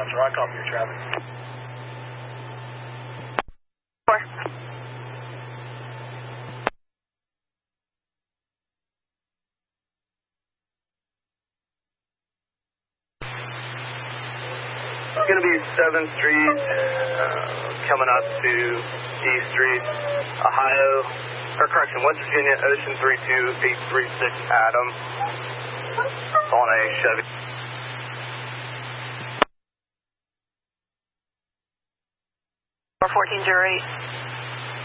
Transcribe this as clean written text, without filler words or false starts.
Roger, I copy your traffic. 4. It's going to be 7th Street, coming up to E Street, Ohio, or correction, West Virginia, Ocean 32836 Adam, on a Chevy. 1408.